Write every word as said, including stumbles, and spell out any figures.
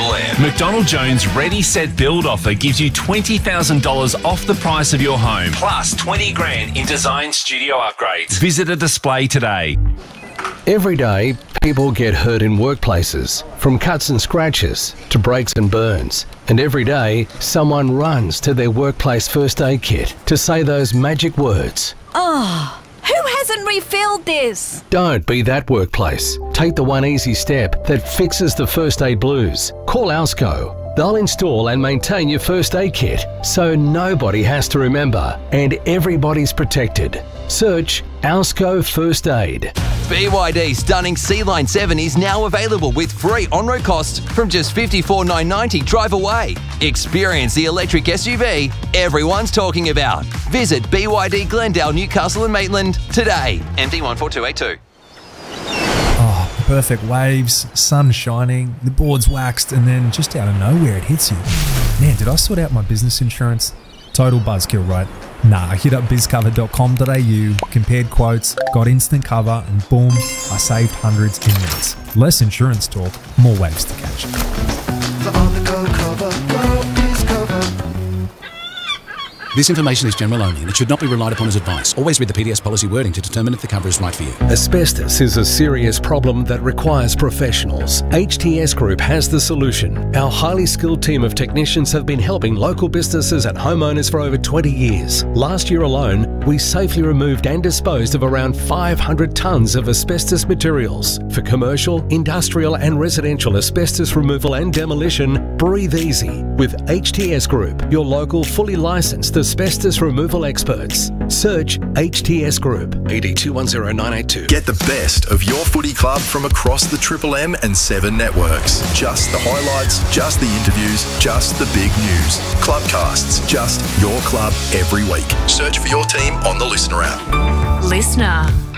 Triple M. McDonald Jones Ready Set Build offer gives you twenty thousand dollars off the price of your home, plus twenty grand in design studio upgrades. Visit a display today. Every day, people get hurt in workplaces, from cuts and scratches to breaks and burns. And every day, someone runs to their workplace first aid kit to say those magic words. Oh, who hasn't refilled this? Don't be that workplace. Take the one easy step that fixes the first aid blues. Call Alsco. They'll install and maintain your first aid kit so nobody has to remember and everybody's protected. Search Alsco First Aid. B Y D stunning C-Line seven is now available with free on-road costs from just fifty-four thousand nine hundred ninety dollars drive away. Experience the electric S U V everyone's talking about. Visit B Y D Glendale, Newcastle and Maitland today. M D one four two eight two. Oh, the perfect waves, sun shining, the board's waxed, and then just out of nowhere it hits you. Man, did I sort out my business insurance? Total buzzkill, right? Nah, I hit up biz cover dot com dot a u, compared quotes, got instant cover, and boom, I saved hundreds in minutes. Less insurance talk, more waves to catch. This information is general only and it should not be relied upon as advice. Always read the P D S policy wording to determine if the cover is right for you. Asbestos is a serious problem that requires professionals. H T S Group has the solution. Our highly skilled team of technicians have been helping local businesses and homeowners for over twenty years. Last year alone, we safely removed and disposed of around five hundred tonnes of asbestos materials. For commercial, industrial and residential asbestos removal and demolition, breathe easy with H T S Group, your local fully licensed asbestos removal experts. Search H T S Group. E D two one zero nine eight two. Get the best of your footy club from across the Triple M and Seven networks. Just the highlights, just the interviews, just the big news. Clubcasts, just your club every week. Search for your team on the Listener app. Listener.